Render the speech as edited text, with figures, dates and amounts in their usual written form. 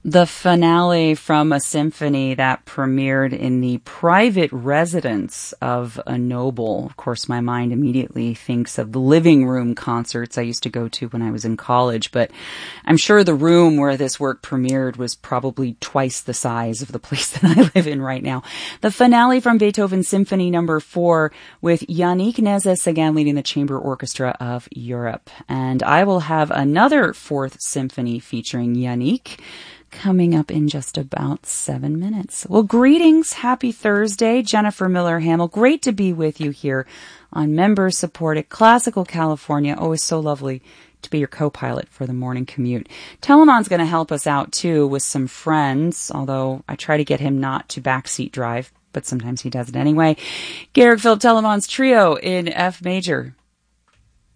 The finale from a symphony that premiered in the private residence of a noble. Of course, my mind immediately thinks of the living room concerts I used to go to when I was in college, but I'm sure the room where this work premiered was probably twice the size of the place that I live in right now. The finale from Beethoven Symphony No. 4 with Yannick Nézet-Séguin leading the Chamber Orchestra of Europe. And I will have another fourth symphony featuring Yannick coming up in just about 7 minutes. Well, greetings. Happy Thursday. Jennifer Miller-Hamill. Great to be with you here on member-supported Classical California. Always so lovely to be your co-pilot for the morning commute. Telemon's going to help us out, too, with some friends, although I try to get him not to backseat drive, but sometimes he does it anyway. Garrick Philip Telemon's Trio in F major.